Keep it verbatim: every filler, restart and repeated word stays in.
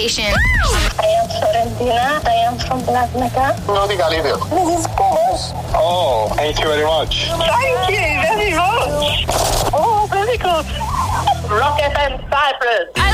station. I am Florentina. I am from Black Mecca. No diga Livio. This is Poros. Oh, thank you very much. Thank you very much. Oh, very good. Rock F M Cyprus.